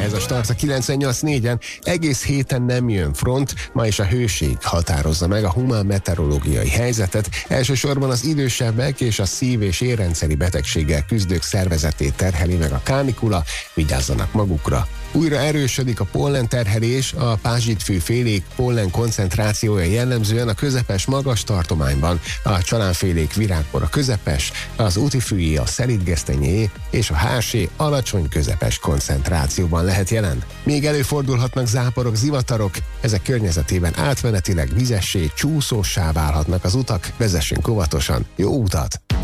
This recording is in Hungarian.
Ez a start a 98.4-en, egész héten nem jön front, ma is a hőség határozza meg a humán meteorológiai helyzetet, elsősorban az idősebbek és a szív- és érrendszeri betegséggel küzdők szervezetét terheli meg a kánikula, vigyázzanak magukra. Újra erősödik a pollenterhelés, a pázsitfű-félék pollen koncentrációja jellemzően a közepes magas tartományban, a csalánfélék virágpora közepes, az útifűjé, a szelídgesztenyé és a hársé alacsony közepes koncentrációban lehet jelen. Még előfordulhatnak záporok, zivatarok, ezek környezetében átmenetileg vizessé, csúszóssá válhatnak az utak, vezessünk óvatosan, jó utat!